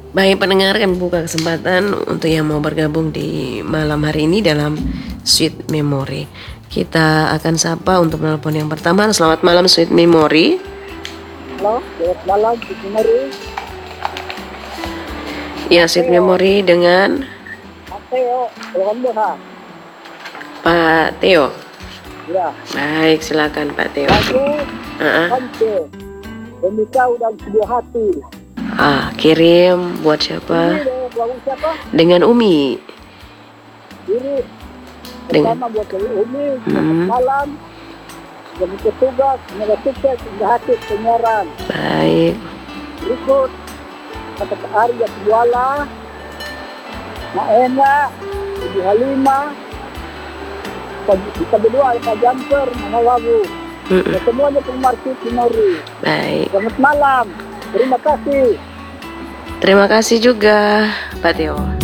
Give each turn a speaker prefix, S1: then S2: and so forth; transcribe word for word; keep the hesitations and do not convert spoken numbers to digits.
S1: Baik pendengar, kami buka kesempatan untuk yang mau bergabung di malam hari ini dalam Sweet Memory. Kita akan sapa untuk menelpon yang pertama. Selamat malam Sweet Memory.
S2: Halo, selamat malam Sweet Memory.
S1: Ya, Sweet Memory dengan
S2: Pak Teo, Lombok ha.
S1: Pak Teo.
S2: Ya.
S1: Baik, silakan Pak Teo.
S2: Lagu
S1: Uh-uh.
S2: Pance, demi kau dan sebuah hati.
S1: Ah, kirim buat siapa?
S2: Ini deh, buat siapa?
S1: Dengan Umi.
S2: Ini
S1: Dengan
S2: pertama buat dari Umi,
S1: Hmm.
S2: malam, demi petugas, semoga sukses hingga hati penyiaran.
S1: Baik.
S2: Berikut, kata Kak Arya Kebuala, Mak Ena, Ibu Halimah, kita berdua, Pak Jamper, Mama Wabu.
S1: Mm-mm.
S2: Ya, semuanya penggemar Sweet Memory.
S1: Baik.
S2: Selamat malam, terima kasih.
S1: Terima kasih juga Pak Teo.